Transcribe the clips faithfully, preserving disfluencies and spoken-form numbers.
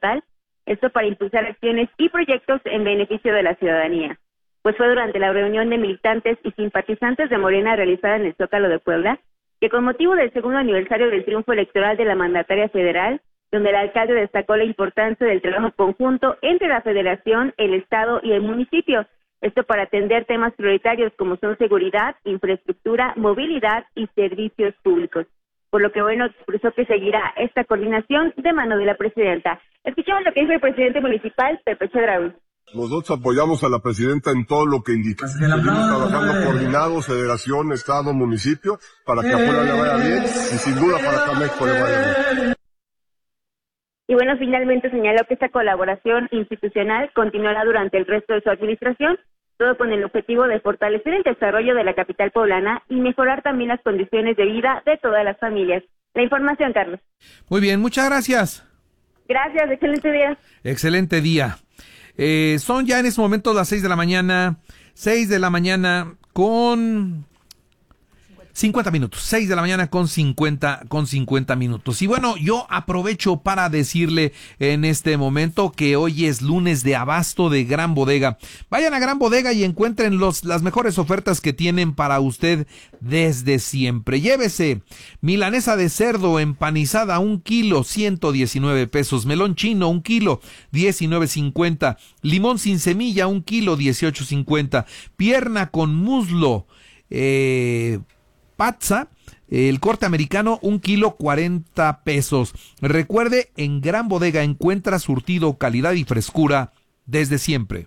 estatal, esto para impulsar acciones y proyectos en beneficio de la ciudadanía. Pues fue durante la reunión de militantes y simpatizantes de Morena realizada en el Zócalo de Puebla, que con motivo del segundo aniversario del triunfo electoral de la mandataria federal, donde el alcalde destacó la importancia del trabajo conjunto entre la federación, el estado y el municipio, esto para atender temas prioritarios como son seguridad, infraestructura, movilidad y servicios públicos. Por lo que, bueno, expresó que seguirá esta coordinación de mano de la presidenta. Escuchamos lo que dijo el presidente municipal, Pepe Chedraui. Nosotros apoyamos a la presidenta en todo lo que indica. Seguimos trabajando coordinados, federación, estado, municipio, para que a Puebla le vaya bien y sin duda para que a México le vaya bien. Y bueno, finalmente señaló que esta colaboración institucional continuará durante el resto de su administración, todo con el objetivo de fortalecer el desarrollo de la capital poblana y mejorar también las condiciones de vida de todas las familias. La información, Carlos. Muy bien, muchas gracias. Gracias, excelente día. Excelente día. Eh, son ya en este momento las seis de la mañana, seis de la mañana con cincuenta minutos, seis de la mañana con cincuenta, con cincuenta minutos. Y bueno, yo aprovecho para decirle en este momento que hoy es lunes de abasto de Gran Bodega. Vayan a Gran Bodega y encuentren los, las mejores ofertas que tienen para usted desde siempre. Llévese milanesa de cerdo empanizada, un kilo, ciento diecinueve pesos. Melón chino, un kilo, diecinueve cincuenta. Limón sin semilla, un kilo, dieciocho cincuenta. Pierna con muslo, eh... Pazza, el corte americano, un kilo, cuarenta pesos. Recuerde, en Gran Bodega encuentra surtido, calidad y frescura desde siempre.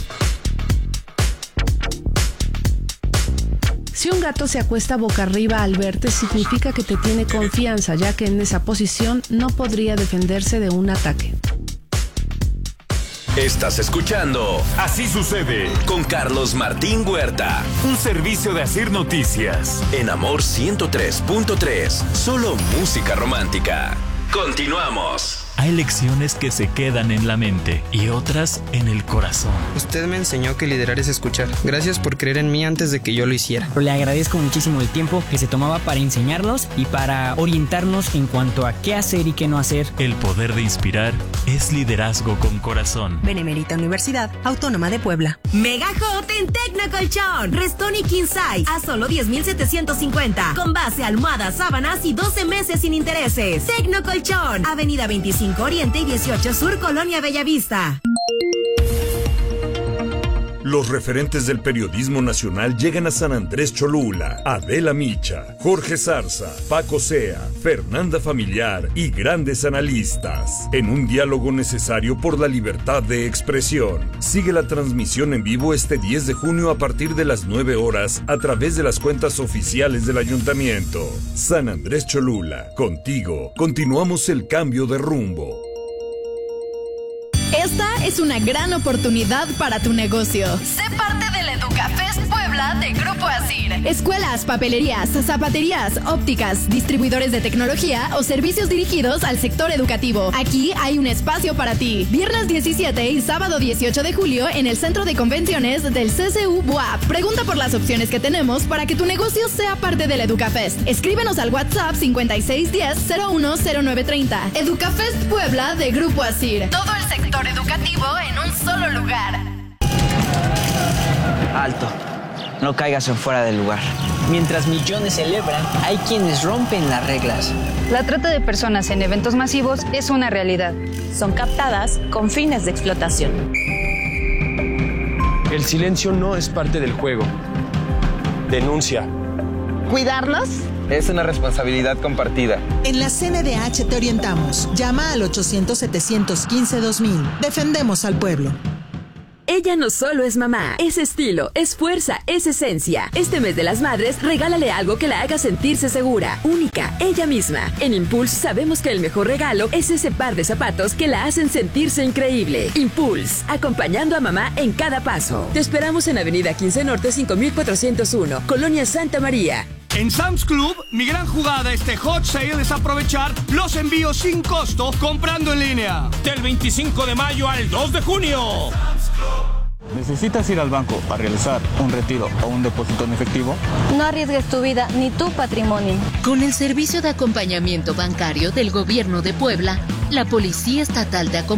Si un gato se acuesta boca arriba al verte, significa que te tiene confianza, ya que en esa posición no podría defenderse de un ataque. Estás escuchando Así Sucede con Carlos Martín Huerta, un servicio de Asir Noticias en Amor ciento tres punto tres, solo música romántica. Continuamos. Hay lecciones que se quedan en la mente y otras en el corazón. Usted me enseñó que liderar es escuchar. Gracias por creer en mí antes de que yo lo hiciera. Le agradezco muchísimo el tiempo que se tomaba para enseñarnos y para orientarnos en cuanto a qué hacer y qué no hacer. El poder de inspirar es liderazgo con corazón. Benemérita Universidad Autónoma de Puebla. Mega Hot en Tecnocolchón. Restoni King Size a solo diez mil setecientos cincuenta. Con base, almohadas, sábanas y doce meses sin intereses. Tecnocolchón. Avenida veinticinco Oriente y dieciocho Sur, Colonia Bellavista. Los referentes del periodismo nacional llegan a San Andrés Cholula. Adela Micha, Jorge Zarza, Paco Sea, Fernanda Familiar y grandes analistas. En un diálogo necesario por la libertad de expresión. Sigue la transmisión en vivo este diez de junio a partir de las nueve horas a través de las cuentas oficiales del ayuntamiento. San Andrés Cholula, contigo continuamos el cambio de rumbo. Esta es una gran oportunidad para tu negocio. Sé parte del EducaFest Puebla de Grupo Asir. Escuelas, papelerías, zapaterías, ópticas, distribuidores de tecnología o servicios dirigidos al sector educativo. Aquí hay un espacio para ti. Viernes diecisiete y sábado dieciocho de julio en el Centro de Convenciones del C C U B U A P. Pregunta por las opciones que tenemos para que tu negocio sea parte del EducaFest. Escríbenos al WhatsApp cincuenta y seis diez cero uno cero nueve treinta. EducaFest Puebla de Grupo Asir. Todo el sector educativo en un solo lugar. Alto, no caigas en fuera del lugar. Mientras millones celebran, hay quienes rompen las reglas. La trata de personas en eventos masivos es una realidad. Son captadas con fines de explotación. El silencio no es parte del juego. Denuncia. ¿Cuidarnos? Es una responsabilidad compartida. En la C N D H te orientamos. Llama al ochocientos setecientos quince dos mil. Defendemos al pueblo. Ella no solo es mamá, es estilo, es fuerza, es esencia. Este mes de las madres, regálale algo que la haga sentirse segura, única, ella misma. En Impulse sabemos que el mejor regalo es ese par de zapatos que la hacen sentirse increíble. Impulse, acompañando a mamá en cada paso. Te esperamos en Avenida quince Norte cinco mil cuatrocientos uno, Colonia Santa María. En Sam's Club, mi gran jugada este hot sale es aprovechar los envíos sin costo comprando en línea. Del veinticinco de mayo al dos de junio. ¿Necesitas ir al banco a realizar un retiro o un depósito en efectivo? No arriesgues tu vida ni tu patrimonio. Con el servicio de acompañamiento bancario del Gobierno de Puebla, la Policía Estatal de Acompañamiento